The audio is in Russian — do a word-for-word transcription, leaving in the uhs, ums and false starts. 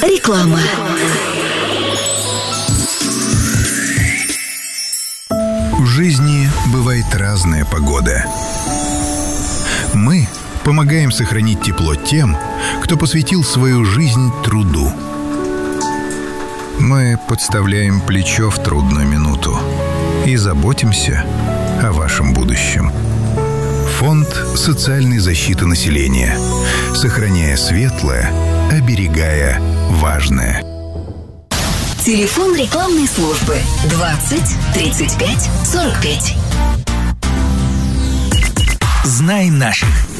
Реклама. В жизни бывает разная погода. Мы помогаем сохранить тепло тем, кто посвятил свою жизнь труду. Мы подставляем плечо в трудную минуту и заботимся о вашем будущем. Фонд социальной защиты населения. Сохраняя светлое, оберегая важное. Телефон рекламной службы двадцать тридцать пять сорок пять. Знай наших.